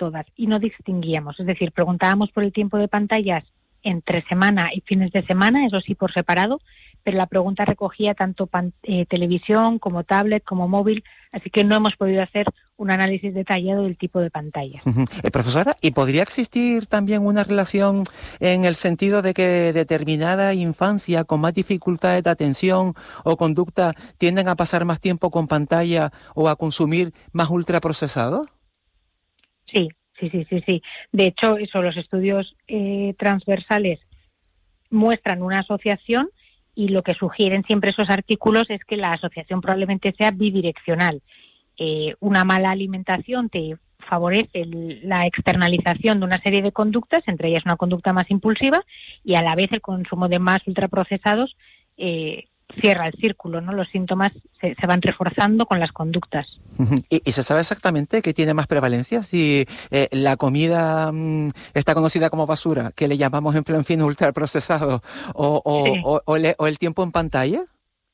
todas y no distinguíamos. Es decir, preguntábamos por el tiempo de pantallas entre semana y fines de semana, eso sí por separado, pero la pregunta recogía tanto televisión como tablet como móvil, así que no hemos podido hacer un análisis detallado del tipo de pantalla. Profesora, ¿y podría existir también una relación en el sentido de que determinada infancia con más dificultades de atención o conducta tienden a pasar más tiempo con pantalla o a consumir más ultraprocesados? Sí. De hecho, los estudios transversales muestran una asociación y lo que sugieren siempre esos artículos es que la asociación probablemente sea bidireccional. Una mala alimentación te favorece la externalización de una serie de conductas, entre ellas una conducta más impulsiva, y a la vez el consumo de más ultraprocesados cierra el círculo, ¿no? Los síntomas se van reforzando con las conductas. ¿Y se sabe exactamente qué tiene más prevalencia? Si la comida está conocida como basura, que le llamamos en fin ultraprocesado, o el tiempo en pantalla.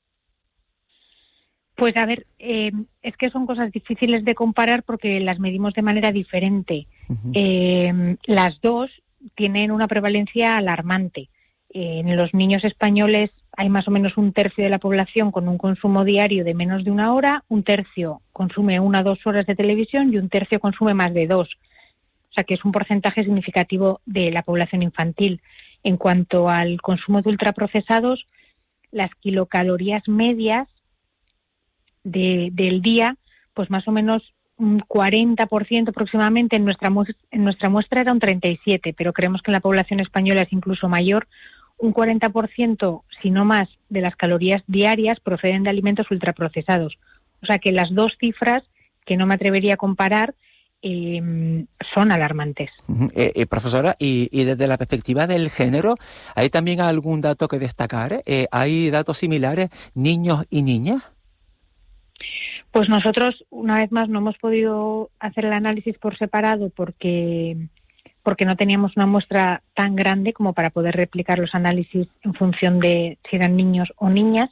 Pues a ver, es que son cosas difíciles de comparar porque las medimos de manera diferente. Las dos tienen una prevalencia alarmante. En los niños españoles hay más o menos un tercio de la población con un consumo diario de menos de 1 hora, un tercio consume 1 o 2 horas de televisión y un tercio consume más de 2. O sea que es un porcentaje significativo de la población infantil. En cuanto al consumo de ultraprocesados, las kilocalorías medias del día, pues más o menos un 40% aproximadamente, en nuestra muestra era un 37%, pero creemos que en la población española es incluso mayor. Un 40%, si no más, de las calorías diarias proceden de alimentos ultraprocesados. O sea que las dos cifras, que no me atrevería a comparar, son alarmantes. Profesora, y desde la perspectiva del género, ¿hay también algún dato que destacar? ¿Hay datos similares, niños y niñas? Pues nosotros, una vez más, no hemos podido hacer el análisis por separado porque no teníamos una muestra tan grande como para poder replicar los análisis en función de si eran niños o niñas.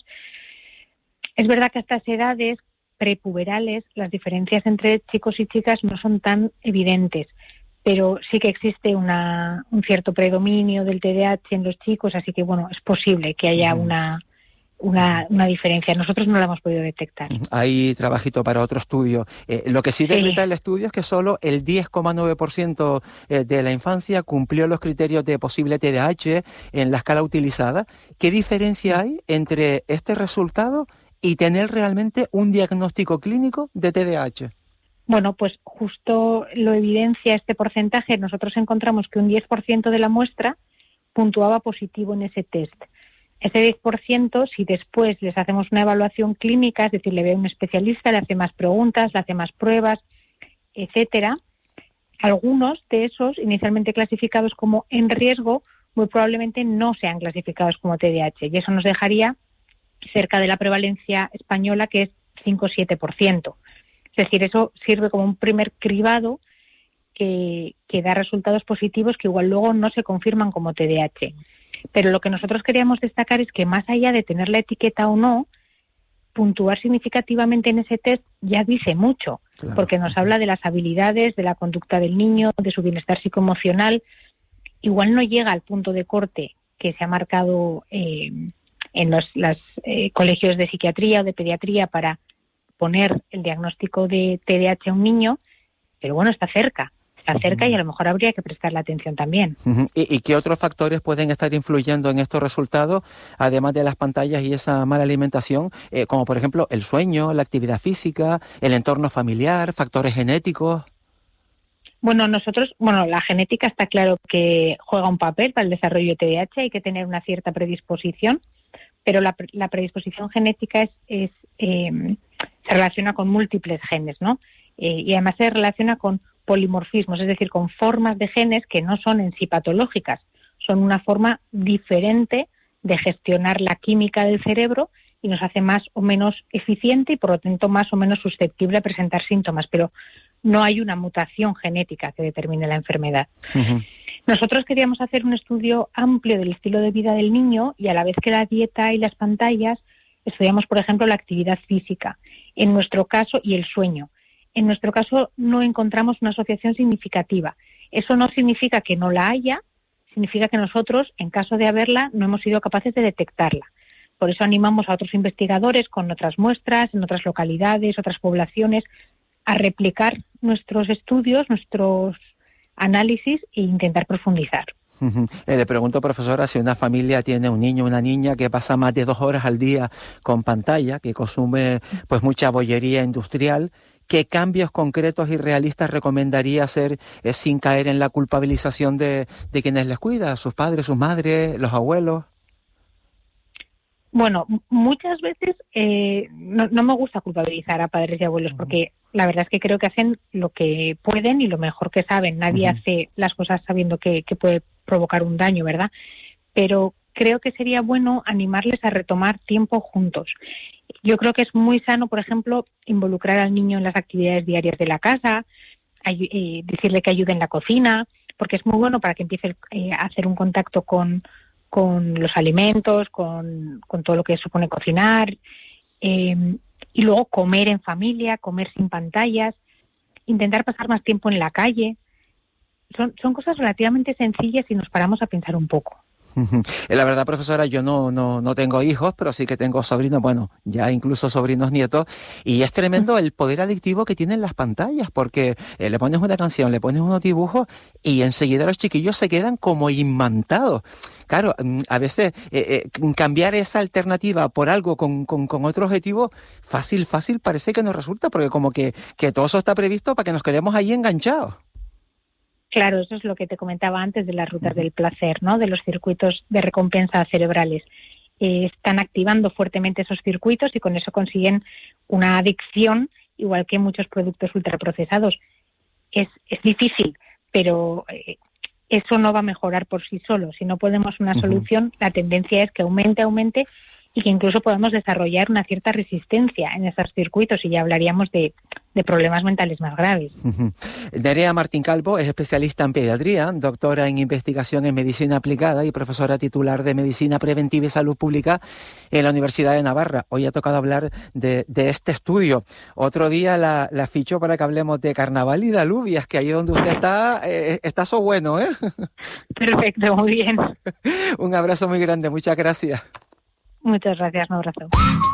Es verdad que a estas edades prepuberales las diferencias entre chicos y chicas no son tan evidentes, pero sí que existe un cierto predominio del TDAH en los chicos, así que bueno, es posible que haya una diferencia. Nosotros no la hemos podido detectar. Hay trabajito para otro estudio. Lo que sí detecta el estudio es que solo el 10,9% de la infancia cumplió los criterios de posible TDAH en la escala utilizada. ¿Qué diferencia hay entre este resultado y tener realmente un diagnóstico clínico de TDAH? Bueno, pues justo lo evidencia este porcentaje. Nosotros encontramos que un 10% de la muestra puntuaba positivo en ese test. Ese 10%, si después les hacemos una evaluación clínica, es decir, le ve a un especialista, le hace más preguntas, le hace más pruebas, etcétera, algunos de esos inicialmente clasificados como en riesgo, muy probablemente no sean clasificados como TDAH, y eso nos dejaría cerca de la prevalencia española, que es 5 o 7%. Es decir, eso sirve como un primer cribado que da resultados positivos que igual luego no se confirman como TDAH. Pero lo que nosotros queríamos destacar es que más allá de tener la etiqueta o no, puntuar significativamente en ese test ya dice mucho, claro, porque nos habla de las habilidades, de la conducta del niño, de su bienestar psicoemocional. Igual no llega al punto de corte que se ha marcado en los colegios de psiquiatría o de pediatría para poner el diagnóstico de TDAH a un niño, pero bueno, está cerca y a lo mejor habría que prestarle atención también. ¿Y qué otros factores pueden estar influyendo en estos resultados, además de las pantallas y esa mala alimentación, como por ejemplo el sueño, la actividad física, el entorno familiar, factores genéticos? Bueno, la genética está claro que juega un papel para el desarrollo de TDAH, hay que tener una cierta predisposición, pero la predisposición genética se relaciona con múltiples genes, ¿no? Y además se relaciona con polimorfismos, es decir, con formas de genes que no son en sí patológicas, son una forma diferente de gestionar la química del cerebro y nos hace más o menos eficiente y por lo tanto más o menos susceptible a presentar síntomas, pero no hay una mutación genética que determine la enfermedad. Nosotros queríamos hacer un estudio amplio del estilo de vida del niño y a la vez que la dieta y las pantallas, estudiamos, por ejemplo, la actividad física, en nuestro caso, y el sueño. en nuestro caso no encontramos una asociación significativa. Eso no significa que no la haya, significa que nosotros, en caso de haberla, no hemos sido capaces de detectarla. Por eso animamos a otros investigadores con otras muestras, en otras localidades, otras poblaciones, a replicar nuestros estudios, nuestros análisis e intentar profundizar. Le pregunto, profesora, si una familia tiene un niño o una niña que pasa más de 2 horas al día con pantalla, que consume pues mucha bollería industrial, ¿qué cambios concretos y realistas recomendaría hacer sin caer en la culpabilización de quienes les cuidan, sus padres, sus madres, los abuelos? Bueno, muchas veces no me gusta culpabilizar a padres y abuelos porque la verdad es que creo que hacen lo que pueden y lo mejor que saben. Nadie hace las cosas sabiendo que puede provocar un daño, ¿verdad? Pero creo que sería bueno animarles a retomar tiempo juntos. Yo creo que es muy sano, por ejemplo, involucrar al niño en las actividades diarias de la casa, decirle que ayude en la cocina, porque es muy bueno para que empiece a hacer un contacto con los alimentos, con todo lo que supone cocinar, y luego comer en familia, comer sin pantallas, intentar pasar más tiempo en la calle. Son cosas relativamente sencillas si nos paramos a pensar un poco. La verdad, profesora, yo no tengo hijos, pero sí que tengo sobrinos, bueno, ya incluso sobrinos nietos, y es tremendo el poder adictivo que tienen las pantallas, porque le pones una canción, le pones unos dibujos y enseguida los chiquillos se quedan como imantados. Claro, a veces cambiar esa alternativa por algo con otro objetivo, fácil parece que nos resulta, porque como que todo eso está previsto para que nos quedemos ahí enganchados. Claro, eso es lo que te comentaba antes de las rutas del placer, ¿no? De los circuitos de recompensa cerebrales. Están activando fuertemente esos circuitos y con eso consiguen una adicción, igual que muchos productos ultraprocesados. Es difícil, pero eso no va a mejorar por sí solo. Si no ponemos una solución, la tendencia es que aumente y que incluso podamos desarrollar una cierta resistencia en esos circuitos y ya hablaríamos de problemas mentales más graves. Nerea Martín Calvo es especialista en pediatría, doctora en investigación en medicina aplicada y profesora titular de medicina preventiva y salud pública en la Universidad de Navarra. Hoy ha tocado hablar de este estudio. Otro día la ficho para que hablemos de carnaval y de alubias, que ahí donde usted está eso bueno, ¿eh? Perfecto, muy bien. Un abrazo muy grande, muchas gracias. Muchas gracias, un abrazo.